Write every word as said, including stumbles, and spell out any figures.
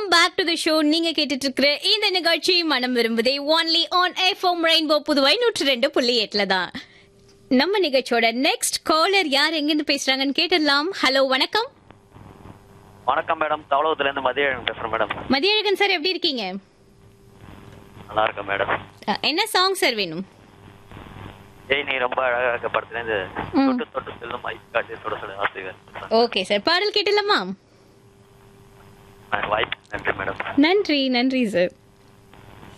Back to the show. நீங்க கேட்டுட்டு இருக்கிற இந்த நிகழ்ச்சி மனம் விரும்புதே only on FM rainbow Puduvai நூற்றி ரெண்டு புள்ளி எட்டுல தான். நம்ம நிகழ்ச்சியோட நெக்ஸ்ட் காலர் யார் எங்கிருந்து பேசுறாங்கன்னு கேட்டுடலாம். ஹலோ, வணக்கம். வணக்கம் மேடம், தவளவத்துல இருந்து மதியழகன் பேசுறேன் மேடம். மதியழகன் சார், எப்படி இருக்கீங்க? நல்லா இருக்கேன் மேடம். அஹ், என்ன சாங் சார் வேணும்? ஜெய் நீ ரொம்ப அழகாக படத்துல இருந்து தொட்டு தொட்டு செல்லும் ஐஸ் காட்டி சுட சுட ஆசைகள். ஓகே சார், பாடல் கேட்டுடலாமா? வாய்ப்பு நன்றி மேடம். நன்றி நன்றி சார்.